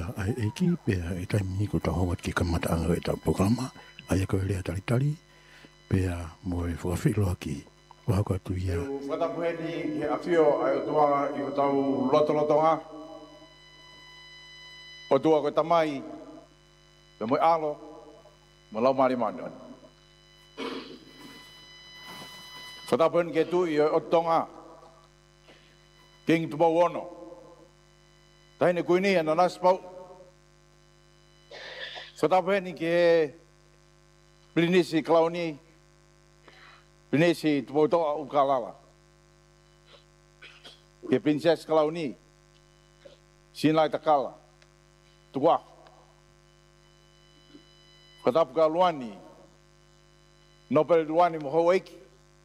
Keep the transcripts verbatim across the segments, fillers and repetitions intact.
ai eki pea e taimi ko ta hoa ki kamata anga e tau programa ai ko lea tali tali pea mo e whakawhilo ki wahako atu ia. Whatapuheni he awhio ai o tuanga i o tau loto lotonga. O tua koe tamai, pe moi alo, mo lau mari manu. Whatapuheni ke tu i o tonga, king tu mau ono. Tahine kuini ana naspau. Whatapuheni ke Plinisi Klauni, Plinisi tu mau toa ukalala. Ke Princess Klauni, Sinai Takala. Tua. Katapu ka luani. Nopere luani mo hou eiki.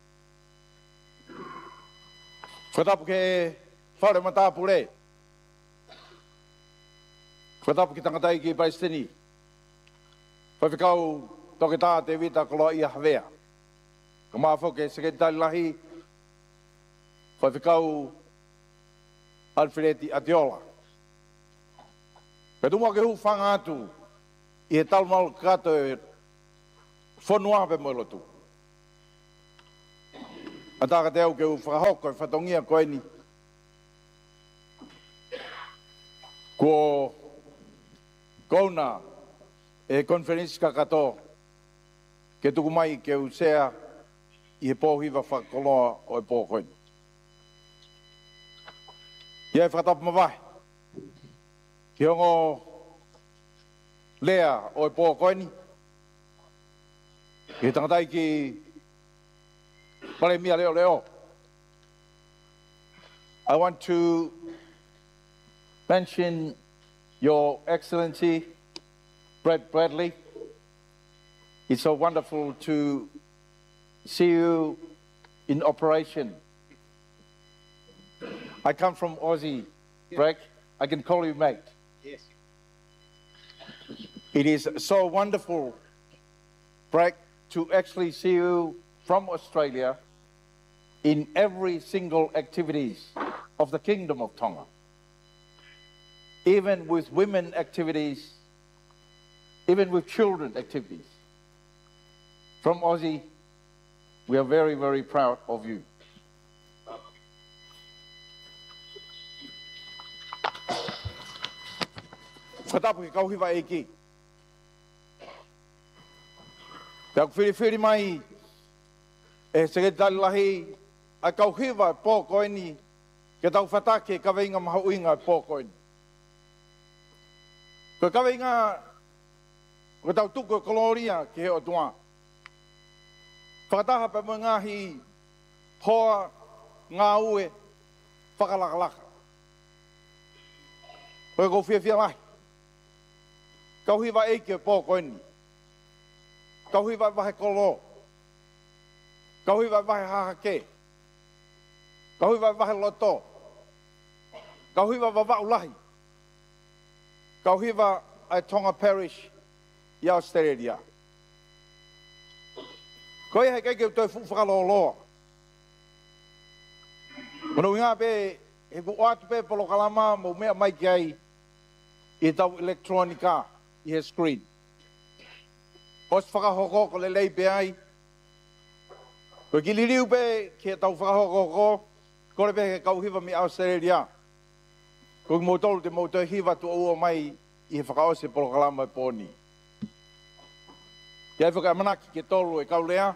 Katapu ke whare matapu re. Katapu ki tangatai ki Palestini. Whawhikau toke tā te vita koloa ia hawea. Ka maafo ke sekretari lahi. Whawhikau Alfredi Adiola. Pe tumua ke hu whanga atu, i he talmal kato e whanua pe mo lotu. A taka te au ke hu whakahoko e whatongia koe ni. Ko kouna e konferensi kakato ke tuku mai ke hu sea i he pōhiwa whakoloa o e pō koe ni. Ia e whakatapu mawai. Ki hongo lea o e pō koe ni. Ki tangatai ki pare mia leo leo. I want to mention Your Excellency, Brett Bradley. It's so wonderful to see you in operation. I come from Aussie, Brett. I can call you mate. Yes. It is so wonderful, Brett, to actually see you from Australia in every single activities of the Kingdom of Tonga. Even with women activities, even with children activities. From Aussie, we are very, very proud of you. Whatapu ki kauhiwa e ki. Te aku whiri whiri mai e sekretari lahi a kauhiwa e pō koe ni ke tau whatake ka weinga maha uinga e pō koe ni. Ko ka weinga ko tau tuku e koloria ki he o tua. Whakataha pe mo ngahi hoa ngā ue whakalakalaka. Koe kou whia whia mai. Kauhiwa eike pō koe ni. Kauhiwa wahe kolo. Kauhiwa wahe hahake. Kauhiwa wahe loto. Kauhiwa wawa ulahi. Kauhiwa ai Tonga Parish i Australia. Koe hei keike toi whukawhakaloa. Manu inga pe, he ku atu pe polo kalama mo mea mai ki ai i tau elektronika. I he screen. Os whakahoko ko le lei pe ai. Ko ki liriu pe ki tau whakahoko ko, ko le pe he kauhiwa mi Australia. Ko ki motolu te moto hiwa tu ua mai i he whakaose polo kalama e pōni. Ki ai whakamanaki ke tolu e kaulea.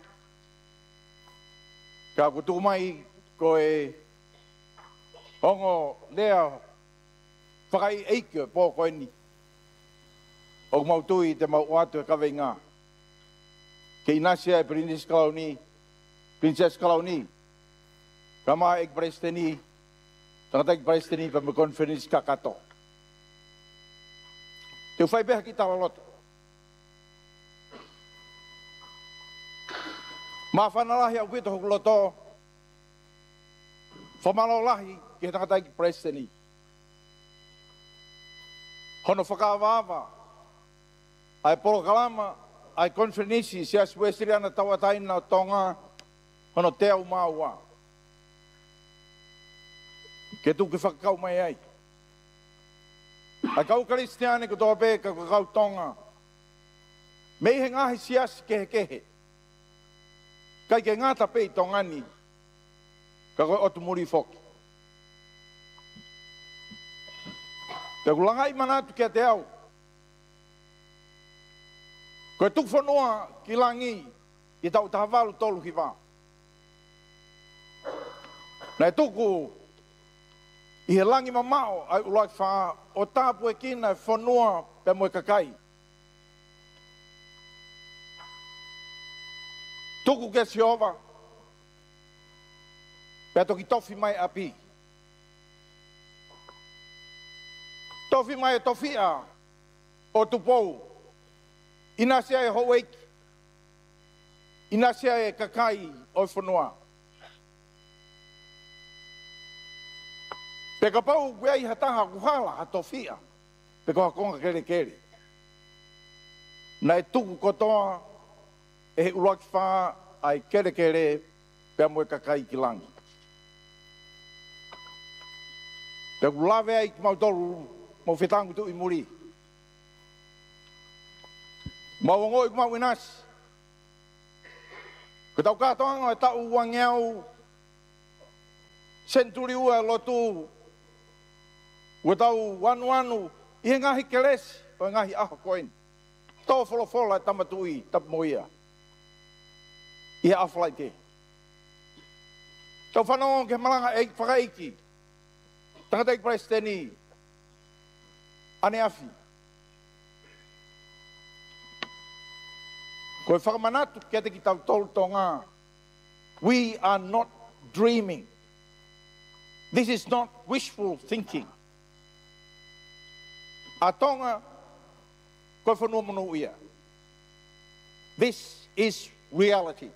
Ka kutu mai ko e hongo lea whakai eike pō koe ni. O mautui te mau atu e kawe ngā. Ke inasia e Princess Klauni, Princess Klauni. Kama ek Presteni, tangata ek Presteni pa me konferensi kakato. Te uwhai beha ki tawa loto. Mā whanalahi au kuita hoku loto. Whamalo lahi ki tangata ek Presteni. Hono whakawāwa. Ai polo kalama, ai konferensi si asu esiri ana tawatai na Tonga, hono te au maua. Ke tu ki whakakau mai ai. Ai kau Kristiane ko toa pe ka kau tonga. Mei he ngahi siasi kehe kehe. Kai ke ngata pe i tongani. Ka koe otu muri foki. Te kulangai manatu kia te au. Koe tuk whanua ki langi i tau tahavalu tolu ki wā. Nei tuku i he langi mamao ai ulai wha o tāpu e kina e whanua pe moe kakai. Tuku ke siova pe toki tofi mai api. Tofi mai e tofia o tupou. Ina sea e hoeiki. Ina sea e kakai o whanua. Pe ka pau wea i hataha kuhala ha tofia. Pe koha konga kere kere. Na e tuku kotoa e he uruaki wha ai kere kere pe moe kakai ki langi. Pe kulawe ai ki mautoru mo whetangu tu i muri. Mawangoi ku mau inasi. Ko tau katoanga e tau wangeau senturi ua lotu ua tau wanu wanu i he ngahi kelesi o ngahi aho koen. Tau wholo whola e tamatui tapu moia. I he awhalai te. Tau whanau ke malanga e whakaiki. Tangata i presteni. Ane afi. Koe whakamanatu kia te ki tau tolu tō ngā. We are not dreaming. This is not wishful thinking. A tonga, koe whanua manu ia. This is reality.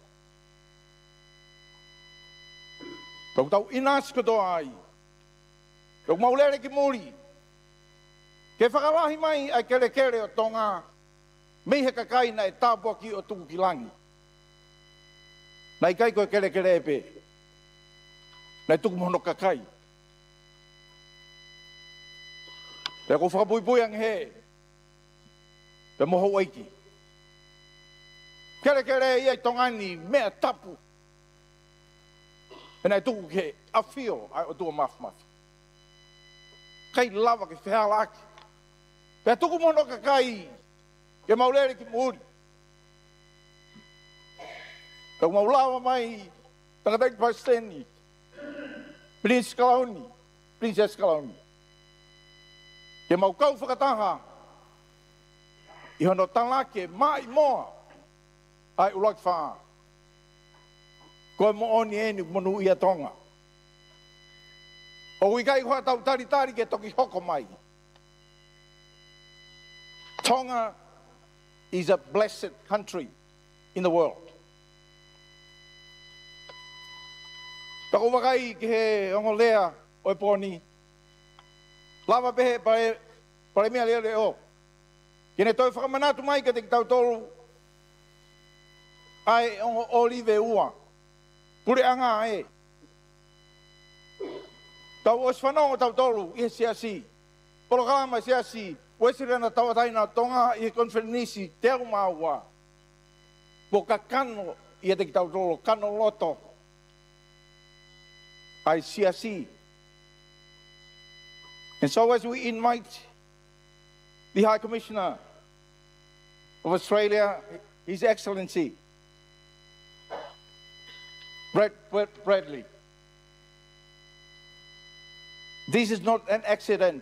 Tau tau inas katoa ai. Tau maulere ki muri. Ke whakalahi mai ai kere kere o tō ngā. Mei he kakai na e tāpua ki o tuku ki langi. Nai kai koe kere kere e pē. Nai tuku mono kakai. Te ko whakapui pui ang he. Te moho waiki. Kere kere i ai tongani mea tapu. E nai tuku ke awhio ai o tua mafu mafu. Kai lava ke whihalaki. Pea tuku mono kakai. Ke maulere ki muri. Kau maulawa mai tangatai ki Pasteni. Prince Kalauni. Princess Kalauni. Ke maukau whakataha. I hono tanake mai moa. Ai ulaki whaa. Koe mo oni eni monu ia tonga. O wikai hoa tau tari tari ke toki hoko mai. Tonga is a blessed country in the world. Tako wakai ki he ongo lea o e pōni. Lava pehe pare, pare mea lea leo. Kene toi whakamanatu mai ka te ki tau tolu. Ai ongo olive ua. Pure anga e. Tau os whanau o tau tolu i he siasi. Polo kalama siasi. Wesirena tawataina tonga i he konferenisi te au maua. Ko ka kano i te ki tau tolo, kano loto. Ai siasi. And so as we invite the High Commissioner of Australia, His Excellency, Brett, Brett Bradley, this is not an accident.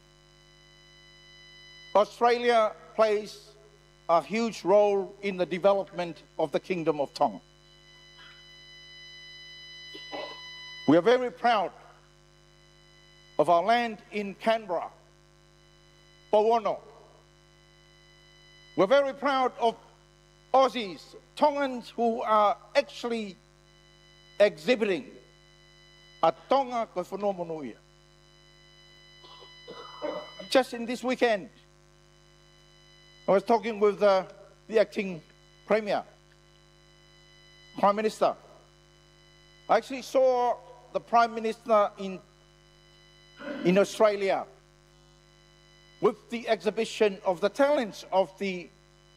Australia plays a huge role in the development of the Kingdom of Tonga. We are very proud of our land in Canberra, Pawono. We're very proud of Aussies, Tongans who are actually exhibiting a Tonga koe whanua manu ia. Just in this weekend, I was talking with uh, the acting Premier, Prime Minister. I actually saw the Prime Minister in, in Australia with the exhibition of the talents of the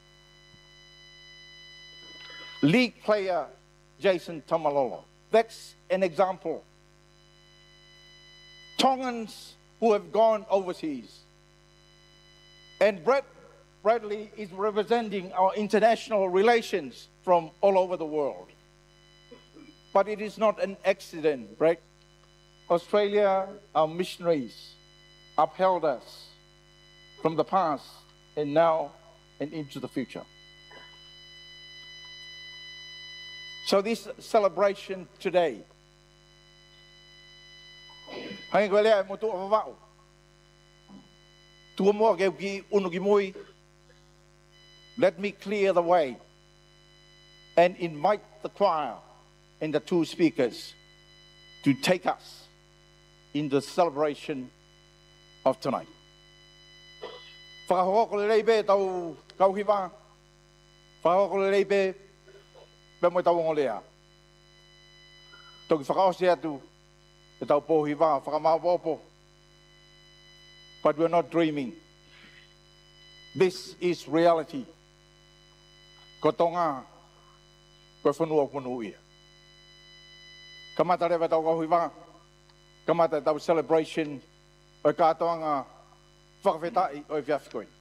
league player Jason Taumalolo. That's an example. Tongans who have gone overseas. And Brett Bradley is representing our international relations from all over the world. But it is not an accident, Brett. Australia, our missionaries, upheld us from the past and now and into the future. So this celebration today, hai ngoi le mo tu va tu mo ke ki unu ki moi, let me clear the way and invite the choir and the two speakers to take us in the celebration of tonight. Whakahoko le leibe tau kauhiwa, whakahoko le leibe be mo tau ngolea. Toki whakaose atu e tau pohiwa, whakamaupopo. But we're not dreaming. This is reality. Ko tonga, ko whanua whanua ia. Kamata rewa tau kauhiwa, kamata tau celebration o katoanga whakawhetai o i whiawhikoi.